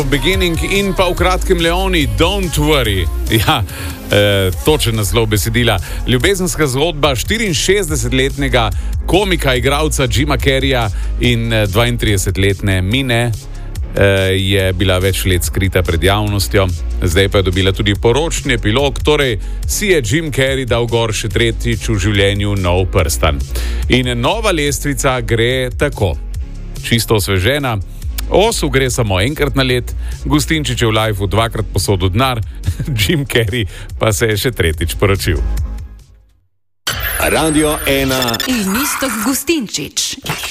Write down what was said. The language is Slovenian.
Beginning in pa v kratkem Leoni, Don't Worry. Ja, točen naslov besedila. Ljubezenska zgodba 64-letnega komika, igralca Jima Carreya in 32-letne Mine je bila več let skrita pred javnostjo. Zdaj pa je dobila tudi poročni epilog, torej si je Jim Carrey dal gor še tretjič v življenju nov prstan. In nova lestvica gre tako. Čisto osvežena. Osu gre samo enkrat na let, Gustinčič je v liveu dvakrat posodil denar, Jim Carrey pa se je še tretjič poročil. Radio 1 in Iztok Gustinčič.